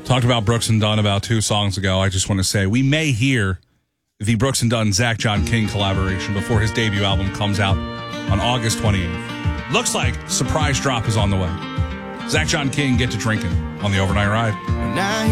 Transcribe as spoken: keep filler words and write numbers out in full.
Talked about Brooks and Dunn about two songs ago. I just want to say we may hear the Brooks and Dunn Zach John King collaboration before his debut album comes out on August twenty-eighth. Looks like surprise drop is on the way. Zach John King, Get to Drinking on the Overnight Ride. Now